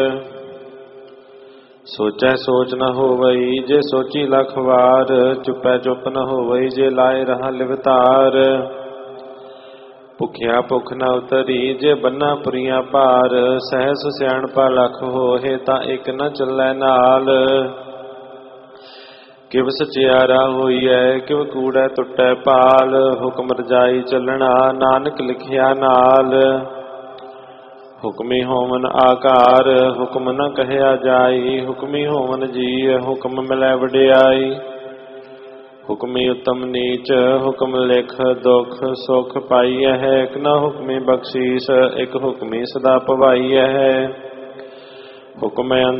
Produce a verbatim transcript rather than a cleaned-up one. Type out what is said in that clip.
ਸੋਚੈ ਸੋਚ ਨ ਹੋਵਈ ਜੇ ਸੋਚੀ ਲਖ ਵਾਰ, ਚੁੱਪੈ ਚੁੱਪ ਨ ਹੋਵਈ ਜੇ ਲਾਏ ਰਹਾ ਲਿਵਤਾਰ। ਭੁਖਿਆ ਭੁਖ ਨ ਉਤਰੀ ਜੇ ਬੰਨਾ ਪੁਰੀਆਂ ਭਾਰ, ਸਹਿਸ ਸਿਆਣਪਾ ਲਖ ਹੋਏ ਤਾਂ ਇੱਕ ਨ ਚੱਲੈ ਨਾਲ। ਕਿਵ ਸਚਿਆਰਾ ਹੋਈਐ ਕਿਵ ਕੂੜੈ ਟੁੱਟੈ ਪਾਲ, ਹੁਕਮ ਰਜਾਈ ਚੱਲਣਾ ਨਾਨਕ ਲਿਖਿਆ ਨਾਲ। ਹੁਕਮੀ ਹੋਵਨ ਆਕਾਰ ਹੁਕਮ ਨ ਕਹਿਆ ਜਾਈ, ਹੁਕਮੀ ਹੋਵਨ ਜੀ ਹੁਕਮ ਮਿਲੈ ਵਡਿਆਈ। ਹੁਕਮੀ ਉਤਮ ਨੀਚ ਹੁਕਮ ਲਿਖ ਦੁਖ ਸੁਖ ਪਾਈਐ ਹੈ, ਇੱਕ ਨਾ ਹੁਕਮੀ ਬਖਸ਼ੀਸ ਇੱਕ ਹੁਕਮੀ ਸਦਾ ਪਵਾਈਐ ਹੈ। ਹੁਕਮ